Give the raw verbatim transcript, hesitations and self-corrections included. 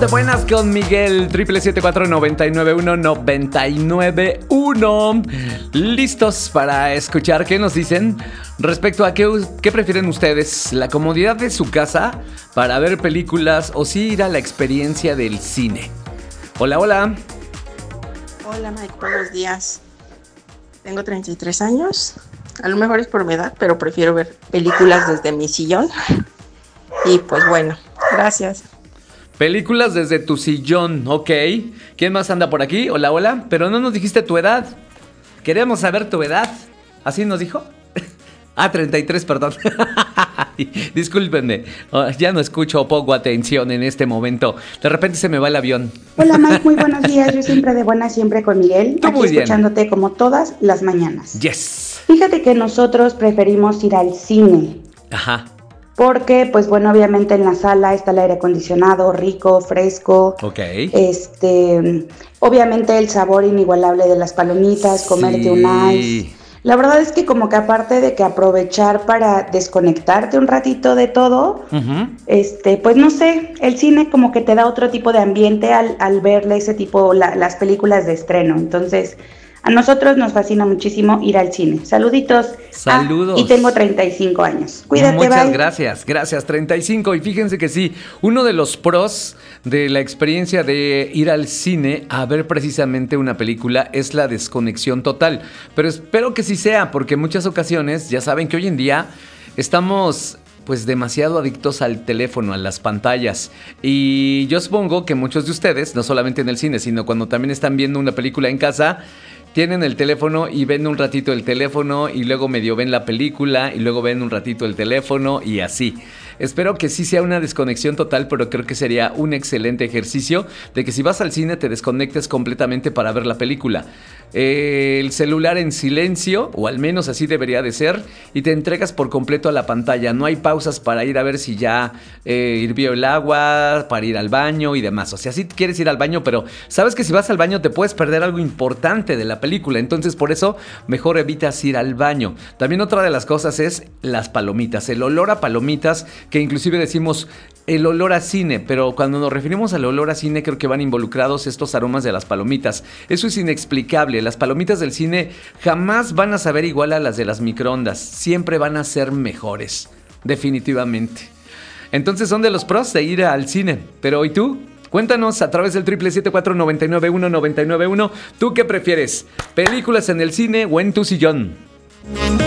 de buenas con Miguel, triple siete cuatro nueve nueve uno nueve nueve uno. ¿Listos para escuchar qué nos dicen respecto a qué, qué prefieren ustedes? ¿La comodidad de su casa para ver películas o sí ir a la experiencia del cine? Hola, hola. Hola Mike, buenos días. Tengo treinta y tres años. A lo mejor es por mi edad, pero prefiero ver películas desde mi sillón. Y pues bueno, gracias. Películas desde tu sillón, ok. ¿Quién más anda por aquí? Hola, hola. Pero no nos dijiste tu edad. Queremos saber tu edad. ¿Así nos dijo? Ah, treinta y tres, perdón. Discúlpenme, ya no escucho o pongo atención en este momento. De repente se me va el avión. Hola Mike, muy buenos días. Yo siempre de buena, siempre con Miguel. Tú aquí muy bien. Escuchándote como todas las mañanas. Yes. Fíjate que nosotros preferimos ir al cine. Ajá. Porque, pues bueno, obviamente en la sala está el aire acondicionado, rico, fresco. Ok. Este, obviamente el sabor inigualable de las palomitas, comerte Sí. un ice. La verdad es que como que aparte de que aprovechar para desconectarte un ratito de todo, Uh-huh. este, pues no sé, el cine como que te da otro tipo de ambiente al, al verle ese tipo, la, las películas de estreno. Entonces, a nosotros nos fascina muchísimo ir al cine. Saluditos. Saludos. Ah, y tengo treinta y cinco años. Cuídate, Muchas bye. gracias, gracias, treinta y cinco. Y fíjense que sí, uno de los pros de la experiencia de ir al cine a ver precisamente una película es la desconexión total. Pero espero que sí sea, porque en muchas ocasiones, ya saben que hoy en día estamos pues demasiado adictos al teléfono, a las pantallas. Y yo supongo que muchos de ustedes, no solamente en el cine, sino cuando también están viendo una película en casa, tienen el teléfono y ven un ratito el teléfono y luego medio ven la película y luego ven un ratito el teléfono y así. Espero que sí sea una desconexión total, pero creo que sería un excelente ejercicio de que si vas al cine te desconectes completamente para ver la película. Eh, el celular en silencio, o al menos así debería de ser, y te entregas por completo a la pantalla. No hay pausas para ir a ver si ya eh, hirvió el agua, para ir al baño y demás. O sea, sí quieres ir al baño, pero sabes que si vas al baño te puedes perder algo importante de la película. Entonces por eso mejor evitas ir al baño. También otra de las cosas es las palomitas, el olor a palomitas, que inclusive decimos el olor a cine, pero cuando nos referimos al olor a cine creo que van involucrados estos aromas de las palomitas. Eso es inexplicable. Las palomitas del cine jamás van a saber igual a las de las microondas. Siempre van a ser mejores, definitivamente. Entonces son de los pros de ir al cine. Pero ¿y tú? Cuéntanos a través del triple siete cuatro nueve nueve uno nueve nueve uno. ¿Tú qué prefieres? ¿Películas en el cine o en tu sillón?